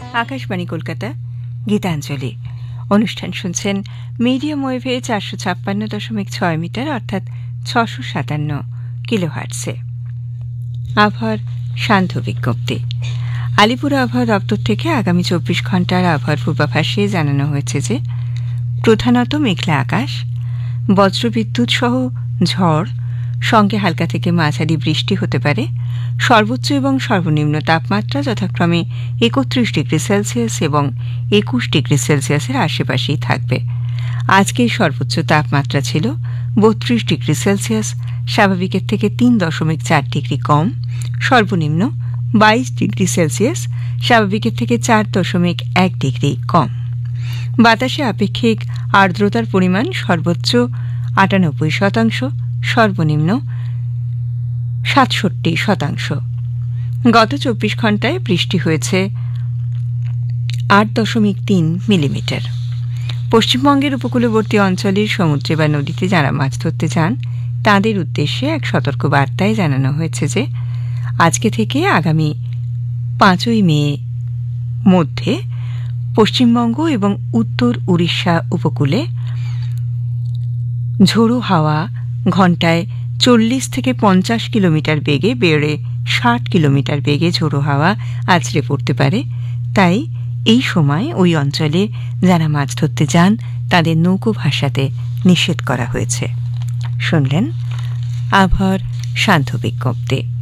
আকাশবাণী কলকাতা গীতাঞ্জলি অনুষ্ঠান শুনছেন medium ওয়েভে 456.6 metre অর্থাৎ 657 কিলোহার্টসে। আবহাওয়ার শান্ত বিজ্ঞপ্তি। আলিপুর আবহাওয়া দপ্তর থেকে আগামী 24 ঘণ্টার আবহাওয়ার পূর্বাভাসে জানানো হয়েছে যে প্রধানত মেঘলা আকাশ, বজ্রবিদ্যুৎ সহ ঝড়, সঙ্গে হালকা থেকে মাঝারি বৃষ্টি হতে পারে। সর্বোচ্চ এবং সর্বনিম্ন তাপমাত্রা যথাক্রমে 31 ডিগ্রি সেলসিয়াস এবং 21 ডিগ্রি সেলসিয়াসের আশেপাশেই থাকবে। আজকে সর্বোচ্চ তাপমাত্রা ছিল 32 ডিগ্রি সেলসিয়াস, স্বাভাবিকের থেকে 3.4 ডিগ্রি কম। সর্বনিম্ন 22 ডিগ্রি সেলসিয়াস, স্বাভাবিকের থেকে 4.1 ডিগ্রি কম। বাতাসে আপেক্ষিক আর্দ্রতার পরিমাণ সর্বোচ্চ 98%, সর্বনিম্ন 67%। গত 24 ঘণ্টায় বৃষ্টি হয়েছে 8.3 মিলিমিটার। পশ্চিমবঙ্গের উপকূলবর্তী অঞ্চলের সমুদ্রে বা নদীতে যারা মাছ ধরতে যান তাদের উদ্দেশ্যে এক সতর্ক বার্তায় জানানো হয়েছে যে আজকে থেকে আগামী 5ই মে মধ্যে পশ্চিমবঙ্গ এবং উত্তর উড়িষ্যা উপকূলে ঝোড়ো হাওয়া ঘণ্টায় 40 থেকে 50 কিলোমিটার বেগে বেড়ে 60 কিলোমিটার বেগে ঝোড়ো হাওয়া আছড়ে পড়তে পারে। তাই এই সময় ওই অঞ্চলে যারা মাছ ধরতে যান তাদের নৌকো ভাসাতে নিষেধ করা হয়েছে। শুনলেন আবহাওয়ার শান্ত বিজ্ঞপ্তি।